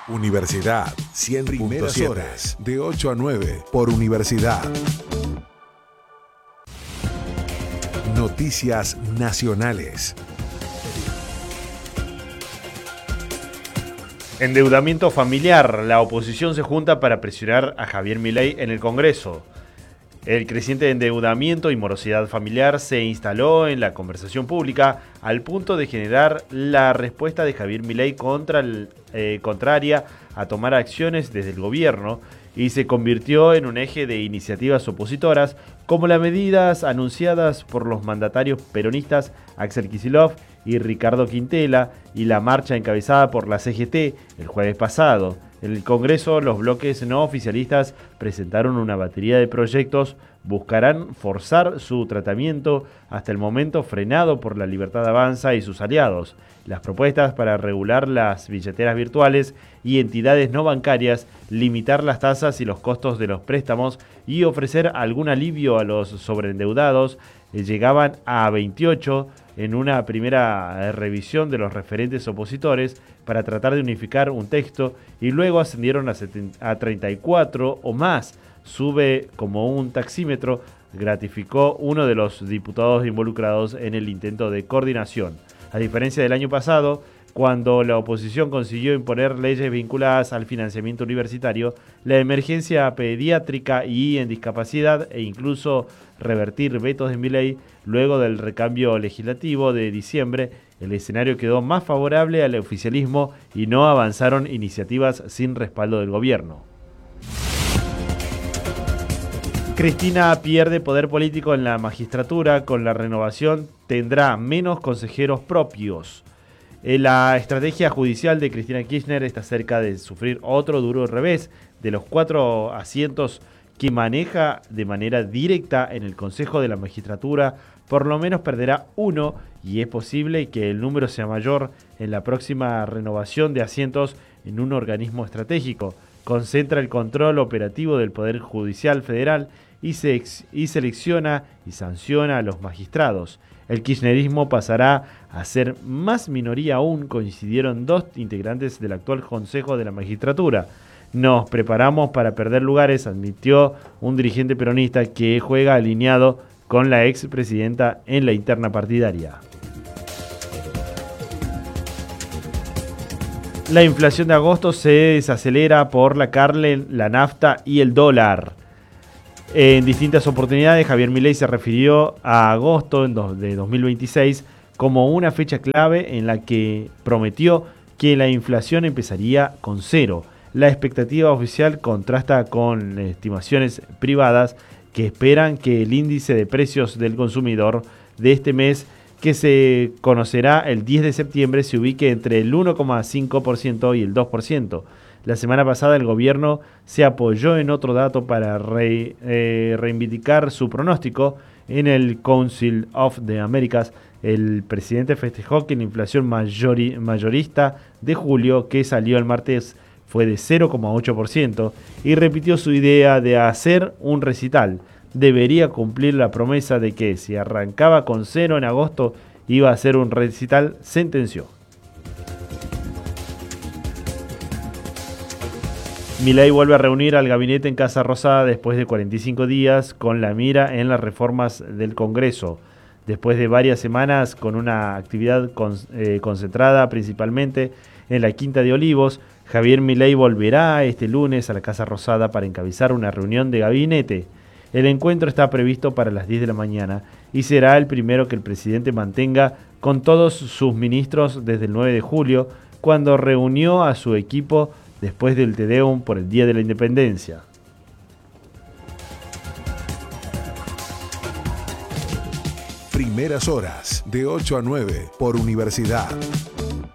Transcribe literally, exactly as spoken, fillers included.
Universidad cien punto siete, horas de ocho a nueve por Universidad. Noticias nacionales. Endeudamiento familiar. La oposición se junta para presionar a Javier Milei en el Congreso. El creciente endeudamiento y morosidad familiar se instaló en la conversación pública al punto de generar la respuesta de Javier Milei contra el, eh, contraria a tomar acciones desde el gobierno y se convirtió en un eje de iniciativas opositoras como las medidas anunciadas por los mandatarios peronistas Axel Kicillof y Ricardo Quintela y la marcha encabezada por la C G T el jueves pasado. En el Congreso, los bloques no oficialistas presentaron una batería de proyectos, buscarán forzar su tratamiento hasta el momento frenado por la Libertad Avanza y sus aliados. Las propuestas para regular las billeteras virtuales y entidades no bancarias, limitar las tasas y los costos de los préstamos y ofrecer algún alivio a los sobreendeudados eh, llegaban a veintiocho en una primera revisión de los referentes opositores para tratar de unificar un texto y luego ascendieron a treinta y cuatro o más. Sube como un taxímetro, gratificó uno de los diputados involucrados en el intento de coordinación. A diferencia del año pasado, cuando la oposición consiguió imponer leyes vinculadas al financiamiento universitario, la emergencia pediátrica y en discapacidad e incluso revertir vetos de Milei, luego del recambio legislativo de diciembre, el escenario quedó más favorable al oficialismo y no avanzaron iniciativas sin respaldo del gobierno. Cristina pierde poder político en la magistratura. Con la renovación tendrá menos consejeros propios. La estrategia judicial de Cristina Kirchner está cerca de sufrir otro duro revés. De los cuatro asientos que maneja de manera directa en el Consejo de la Magistratura, por lo menos perderá uno y es posible que el número sea mayor en la próxima renovación de asientos en un organismo estratégico. Concentra el control operativo del Poder Judicial Federal y, se ex- y selecciona y sanciona a los magistrados. El kirchnerismo pasará a ser más minoría aún, coincidieron dos integrantes del actual Consejo de la Magistratura. Nos preparamos para perder lugares, admitió un dirigente peronista que juega alineado con la expresidenta en la interna partidaria. La inflación de agosto se desacelera por la carne, la nafta y el dólar. En distintas oportunidades, Javier Milei se refirió a agosto de dos mil veintiséis como una fecha clave en la que prometió que la inflación empezaría con cero. La expectativa oficial contrasta con estimaciones privadas que esperan que el índice de precios del consumidor de este mes, que se conocerá el diez de septiembre, se ubique entre el uno coma cinco por ciento y el dos por ciento. La semana pasada el gobierno se apoyó en otro dato para re, eh, reivindicar su pronóstico. En el Council of the Americas, el presidente festejó que la inflación mayori, mayorista de julio, que salió el martes, fue de cero coma ocho por ciento y repitió su idea de hacer un recital. Debería cumplir la promesa de que si arrancaba con cero en agosto iba a hacer un recital, sentenció. Milei vuelve a reunir al gabinete en Casa Rosada después de cuarenta y cinco días con la mira en las reformas del Congreso. Después de varias semanas con una actividad con, eh, concentrada principalmente en la Quinta de Olivos, Javier Milei volverá este lunes a la Casa Rosada para encabezar una reunión de gabinete. El encuentro está previsto para las diez de la mañana y será el primero que el presidente mantenga con todos sus ministros desde el nueve de julio, cuando reunió a su equipo después del Te Deum por el Día de la Independencia. Primeras horas de ocho a nueve por Universidad.